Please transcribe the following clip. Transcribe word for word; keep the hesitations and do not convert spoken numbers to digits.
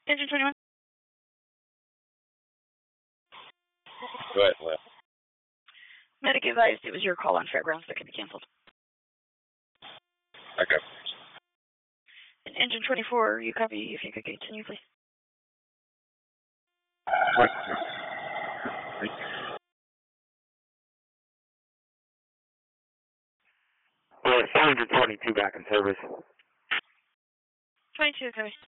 Engine twenty-one. Go ahead, Lynn. Medic advised it was your call on Fairgrounds that can be canceled. Okay. And Engine twenty-four, you copy. If you could continue, please. What? We're Engine twenty-two back in service. twenty-two, copy.